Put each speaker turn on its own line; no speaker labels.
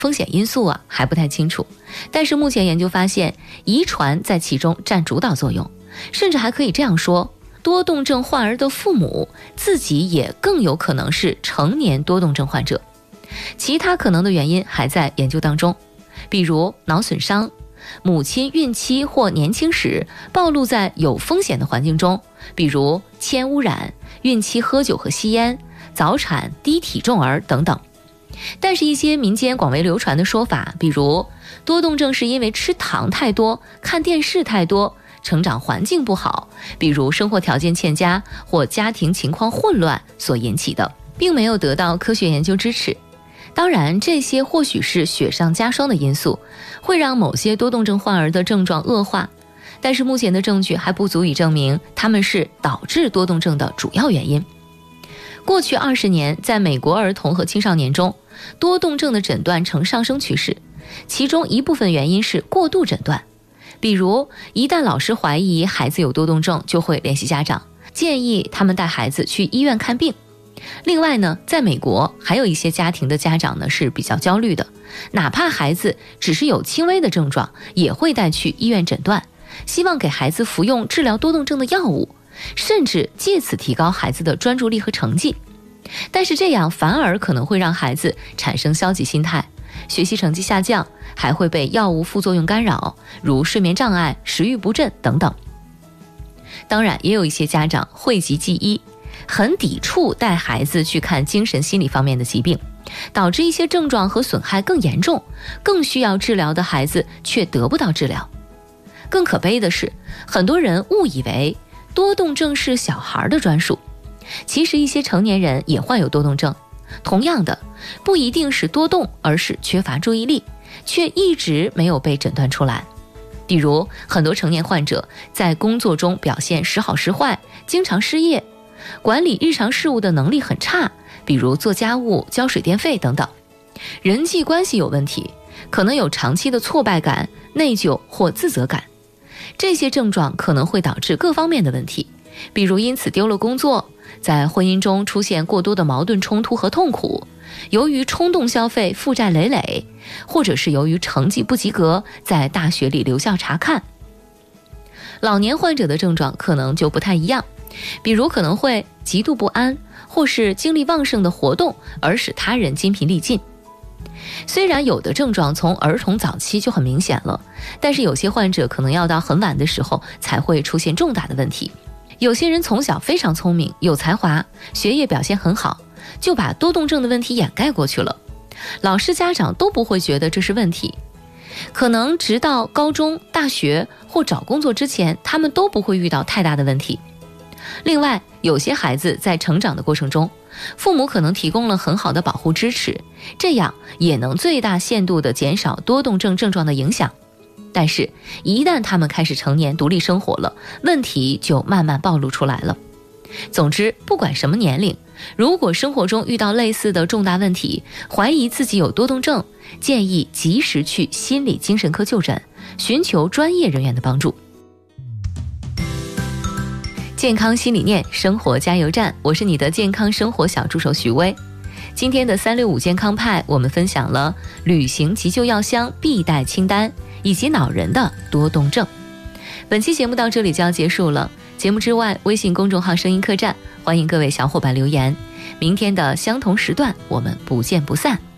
风险因素还不太清楚，但是目前研究发现，遗传在其中占主导作用，甚至还可以这样说，多动症患儿的父母自己也更有可能是成年多动症患者。其他可能的原因还在研究当中，比如脑损伤、母亲孕期或年轻时暴露在有风险的环境中，比如铅污染、孕期喝酒和吸烟、早产、低体重儿等等。但是一些民间广为流传的说法，比如多动症是因为吃糖太多、看电视太多、成长环境不好，比如生活条件欠佳或家庭情况混乱所引起的，并没有得到科学研究支持。当然，这些或许是雪上加霜的因素，会让某些多动症患儿的症状恶化，但是目前的证据还不足以证明它们是导致多动症的主要原因。过去20年，在美国儿童和青少年中，多动症的诊断呈上升趋势，其中一部分原因是过度诊断。比如，一旦老师怀疑孩子有多动症，就会联系家长，建议他们带孩子去医院看病。另外呢，在美国还有一些家庭的家长呢是比较焦虑的，哪怕孩子只是有轻微的症状，也会带去医院诊断，希望给孩子服用治疗多动症的药物，甚至借此提高孩子的专注力和成绩。但是这样反而可能会让孩子产生消极心态，学习成绩下降，还会被药物副作用干扰，如睡眠障碍、食欲不振等等。当然，也有一些家长讳疾忌医，很抵触带孩子去看精神心理方面的疾病，导致一些症状和损害更严重，更需要治疗的孩子却得不到治疗。更可悲的是，很多人误以为多动症是小孩的专属，其实一些成年人也患有多动症。同样的，不一定是多动，而是缺乏注意力，却一直没有被诊断出来。比如，很多成年患者在工作中表现时好时坏，经常失业，管理日常事务的能力很差，比如做家务、交水电费等等。人际关系有问题，可能有长期的挫败感、内疚或自责感。这些症状可能会导致各方面的问题，比如因此丢了工作，在婚姻中出现过多的矛盾冲突和痛苦，由于冲动消费负债累累，或者是由于成绩不及格，在大学里留校察看。老年患者的症状可能就不太一样，比如可能会极度不安，或是精力旺盛的活动而使他人精疲力尽。虽然有的症状从儿童早期就很明显了，但是有些患者可能要到很晚的时候才会出现重大的问题。有些人从小非常聪明，有才华，学业表现很好，就把多动症的问题掩盖过去了，老师家长都不会觉得这是问题。可能直到高中、大学或找工作之前，他们都不会遇到太大的问题。另外，有些孩子在成长的过程中，父母可能提供了很好的保护支持，这样也能最大限度地减少多动症症状的影响。但是，一旦他们开始成年独立生活了，问题就慢慢暴露出来了。总之，不管什么年龄，如果生活中遇到类似的重大问题，怀疑自己有多动症，建议及时去心理精神科就诊，寻求专业人员的帮助。健康新理念，生活加油站，我是你的健康生活小助手徐薇。今天的365健康派，我们分享了旅行急救药箱必带清单，以及老人的多动症。本期节目到这里就要结束了。节目之外，微信公众号声音客栈，欢迎各位小伙伴留言。明天的相同时段，我们不见不散。